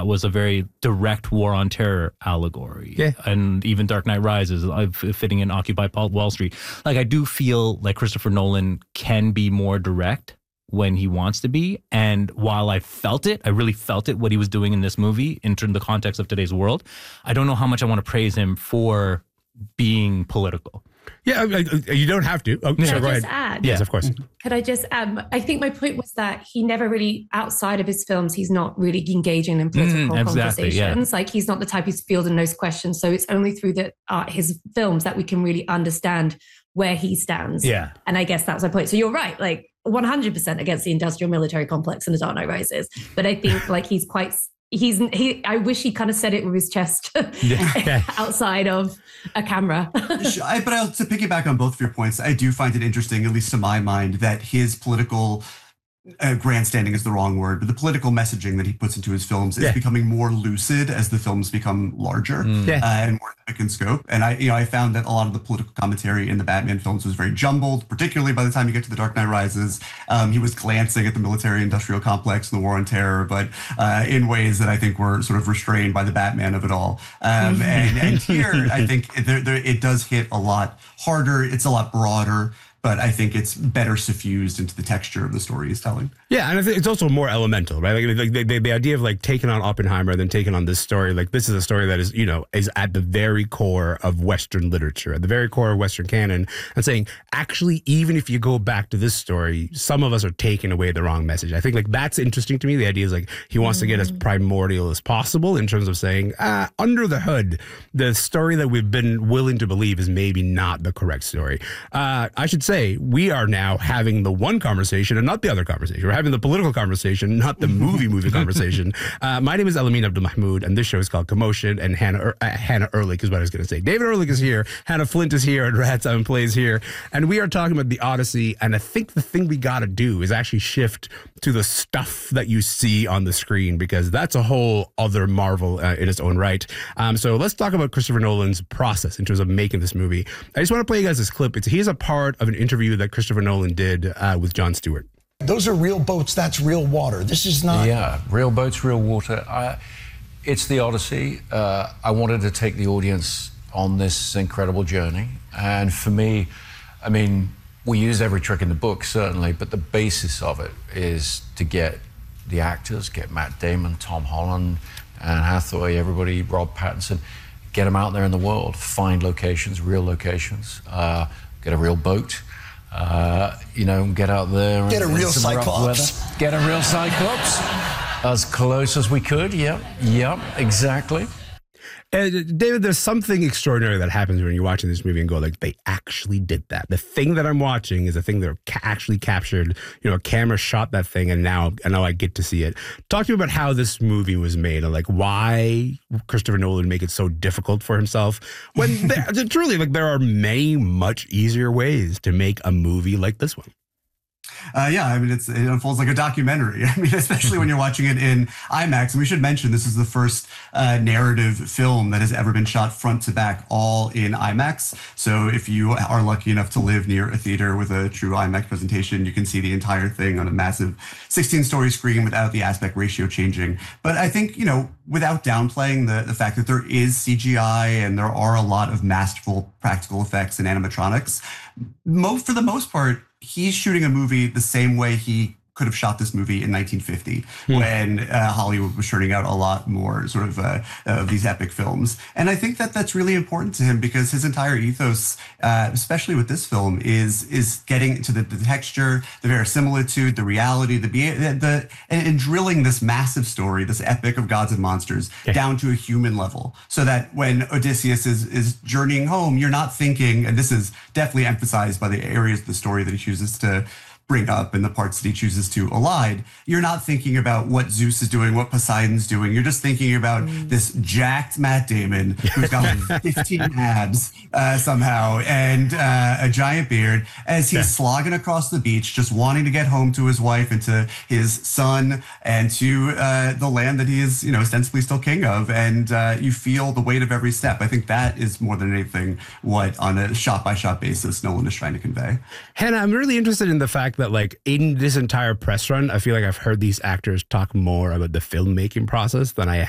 that was a very direct war on terror allegory. Yeah. And even Dark Knight Rises, fitting in Occupy Wall Street. Like, I do feel like Christopher Nolan can be more direct when he wants to be. And while I really felt it, what he was doing in this movie in the context of today's world, I don't know how much I want to praise him for being political. Yeah, you don't have to. Oh, Can sorry, I go just ahead. add? Yes, of course. Could I just add? I think my point was that he never really, outside of his films, he's not really engaging in political conversations. Yeah. Like, he's not the type who's fielding those questions. So it's only through his films that we can really understand where he stands. Yeah. And I guess that's my point. So you're right, like 100% against the industrial military complex in The Dark Knight Rises. But I think like I wish he kind of said it with his chest outside of a camera. But to piggyback on both of your points, I do find it interesting, at least to my mind, that his political grandstanding is the wrong word, but the political messaging that he puts into his films is becoming more lucid as the films become larger and more epic in scope. And I found that a lot of the political commentary in the Batman films was very jumbled, particularly by the time you get to The Dark Knight Rises. He was glancing at the military-industrial complex and the war on terror, but in ways that I think were sort of restrained by the Batman of it all. And here, I think it does hit a lot harder. It's a lot broader, but I think it's better suffused into the texture of the story he's telling. Yeah, and I think it's also more elemental, right? Like the idea of like taking on Oppenheimer, then taking on this story. Like, this is a story that is at the very core of Western literature, at the very core of Western canon, and saying, actually, even if you go back to this story, some of us are taking away the wrong message. I think like that's interesting to me. The idea is like he wants to get as primordial as possible in terms of saying, under the hood, the story that we've been willing to believe is maybe not the correct story. I should say, we are now having the one conversation and not the other conversation. We're having the political conversation, not the movie conversation. My name is Elamin Abdulmahmoud, and this show is called Commotion, and Hannah Ehrlich is what I was going to say. David Ehrlich is here, Hannah Flint is here, and Rat Simon Plays here, and we are talking about the Odyssey, and I think the thing we got to do is actually shift to the stuff that you see on the screen, because that's a whole other marvel in its own right. So let's talk about Christopher Nolan's process in terms of making this movie. I just want to play you guys this clip. He's a part of an interview that Christopher Nolan did with Jon Stewart. Those are real boats. That's real water. This is not. Yeah, real boats, real water. It's the Odyssey. I wanted to take the audience on this incredible journey. And for me, I mean, we use every trick in the book, certainly, but the basis of it is to get the actors, get Matt Damon, Tom Holland, Anne Hathaway, everybody, Rob Pattinson, get them out there in the world, find locations, real locations, get a real boat. Get out there and get a real Cyclops. Get a real Cyclops. As close as we could. Yep, exactly. David, there's something extraordinary that happens when you're watching this movie and go like, they actually did that. The thing that I'm watching is a thing that actually captured, a camera shot that thing, and now I get to see it. Talk to me about how this movie was made, and like why Christopher Nolan make it so difficult for himself when truly like there are many much easier ways to make a movie like this one. I mean, it unfolds like a documentary. I mean, especially when you're watching it in IMAX. And we should mention this is the first narrative film that has ever been shot front to back, all in IMAX. So if you are lucky enough to live near a theater with a true IMAX presentation, you can see the entire thing on a massive 16-story screen without the aspect ratio changing. But I think, without downplaying the fact that there is CGI and there are a lot of masterful practical effects and animatronics, for the most part, he's shooting a movie the same way he could have shot this movie in 1950 when Hollywood was churning out a lot more sort of these epic films. And I think that that's really important to him because his entire ethos, especially with this film, is getting to the texture, the verisimilitude, the reality, and drilling this massive story, this epic of gods and monsters down to a human level, so that when Odysseus is journeying home, you're not thinking, and this is definitely emphasized by the areas of the story that he chooses to bring up and the parts that he chooses to elide, you're not thinking about what Zeus is doing, what Poseidon's doing. You're just thinking about this jacked Matt Damon who's got like 15 abs somehow and a giant beard as he's slogging across the beach, just wanting to get home to his wife and to his son and to the land that he is, ostensibly still king of. And you feel the weight of every step. I think that is more than anything what, on a shot-by-shot basis, Nolan is trying to convey. Hannah, I'm really interested in the fact that like in this entire press run, I feel like I've heard these actors talk more about the filmmaking process than I